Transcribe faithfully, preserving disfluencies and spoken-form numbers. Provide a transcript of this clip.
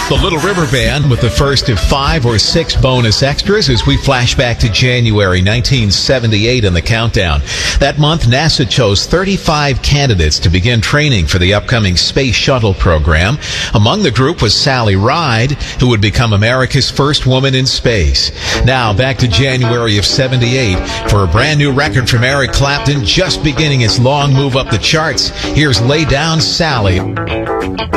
The Little River Band with the first of five or six bonus extras as we flash back to January nineteen seventy-eight in the countdown. That month, NASA chose thirty-five candidates to begin training for the upcoming Space Shuttle program. Among the group was Sally Ride, who would become America's first woman in space. Now, back to January of seventy-eight for a brand new record from Eric Clapton, just beginning its long move up the charts. Here's Lay Down Sally.